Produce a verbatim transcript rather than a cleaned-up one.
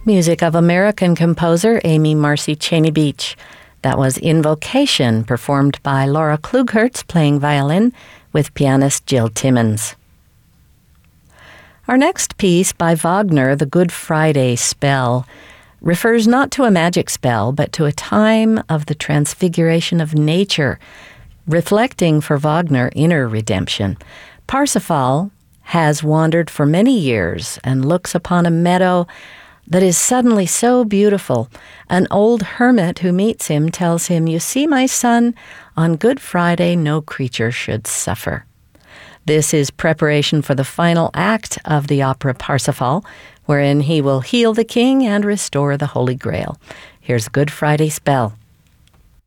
Music of American composer Amy Marcy Cheney Beach. That was Invocation, performed by Laura Klughertz playing violin with pianist Jill Timmons. Our next piece by Wagner, The Good Friday Spell, refers not to a magic spell, but to a time of the transfiguration of nature, reflecting for Wagner inner redemption. Parsifal has wandered for many years and looks upon a meadow that is suddenly so beautiful. An old hermit who meets him tells him, "You see, my son, on Good Friday no creature should suffer." This is preparation for the final act of the opera Parsifal, wherein he will heal the king and restore the Holy Grail. Here's Good Friday Spell.